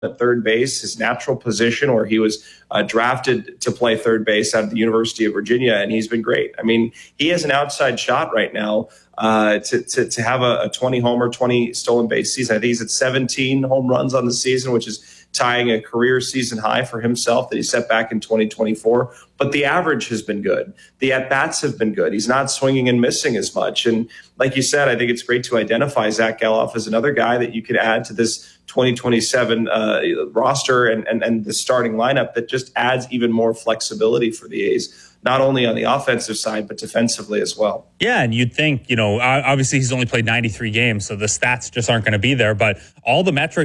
at third base, his natural position, where he was drafted to play third base out of the University of Virginia, and he's been great. I mean, he has an outside shot right now to have a 20 homer, 20 stolen base season. I think he's at 17 home runs on the season, which is tying a career season high for himself that he set back in 2024. But the average has been good. The at-bats have been good. He's not swinging and missing as much. And like you said, I think it's great to identify Zach Gelof as another guy that you could add to this 2027 roster and the starting lineup that just adds even more flexibility for the A's, not only on the offensive side, but defensively as well. Yeah, and you'd think, obviously he's only played 93 games, so the stats just aren't going to be there. But all the metrics